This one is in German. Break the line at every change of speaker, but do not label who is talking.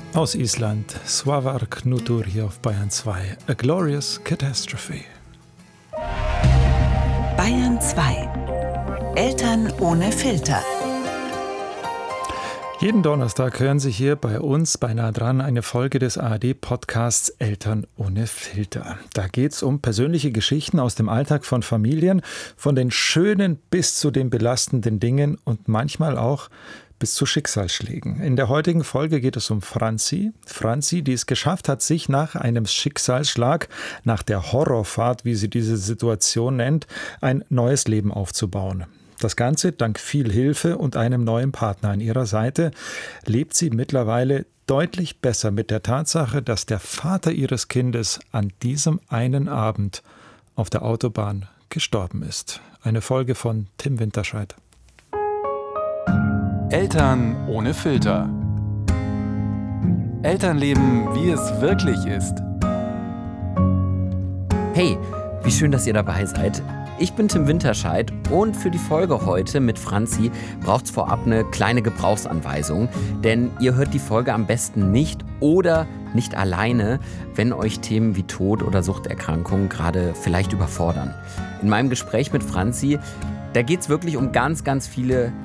Aus Island, Svavar Knútur hier auf Bayern 2. A Glorious Catastrophe.
Bayern 2. Eltern ohne Filter.
Jeden Donnerstag hören Sie hier bei uns bei Nah dran eine Folge des ARD-Podcasts Eltern ohne Filter. Da geht es um persönliche Geschichten aus dem Alltag von Familien, von den schönen bis zu den belastenden Dingen und manchmal auch bis zu Schicksalsschlägen. In der heutigen Folge geht es um Franzi. Franzi, die es geschafft hat, sich nach einem Schicksalsschlag, nach der Horrorfahrt, wie sie diese Situation nennt, ein neues Leben aufzubauen. Das Ganze dank viel Hilfe und einem neuen Partner an ihrer Seite lebt sie mittlerweile deutlich besser mit der Tatsache, dass der Vater ihres Kindes an diesem einen Abend auf der Autobahn gestorben ist. Eine Folge von Tim Winterscheid.
Eltern ohne Filter. Elternleben, wie es wirklich ist.
Hey, wie schön, dass ihr dabei seid. Ich bin Tim Winterscheid und für die Folge heute mit Franzi braucht es vorab eine kleine Gebrauchsanweisung, denn ihr hört die Folge am besten nicht oder nicht alleine, wenn euch Themen wie Tod oder Suchterkrankungen gerade vielleicht überfordern. In meinem Gespräch mit Franzi, da geht es wirklich um ganz, ganz viele